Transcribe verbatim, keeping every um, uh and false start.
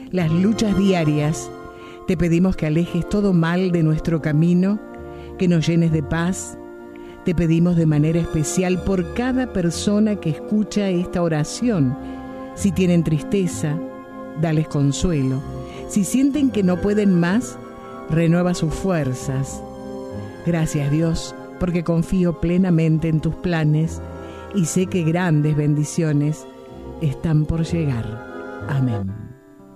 las luchas diarias. Te pedimos que alejes todo mal de nuestro camino, que nos llenes de paz. Te pedimos de manera especial por cada persona que escucha esta oración. Si tienen tristeza, dales consuelo. Si sienten que no pueden más, renueva sus fuerzas. Gracias, Dios, porque confío plenamente en tus planes y sé que grandes bendiciones están por llegar. Amén.